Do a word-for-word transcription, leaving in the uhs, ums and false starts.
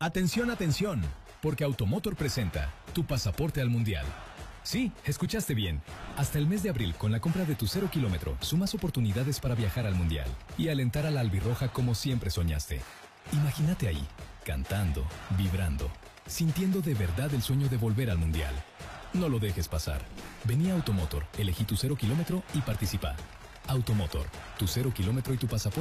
Atención, atención, porque Automotor presenta tu pasaporte al Mundial. Sí, escuchaste bien. Hasta el mes de abril, con la compra de tu cero kilómetro, sumas oportunidades para viajar al Mundial y alentar a la albirroja como siempre soñaste. Imagínate ahí, cantando, vibrando, sintiendo de verdad el sueño de volver al Mundial. No lo dejes pasar. Vení a Automotor, elegí tu cero kilómetro y participa. Automotor, tu cero kilómetro y tu pasaporte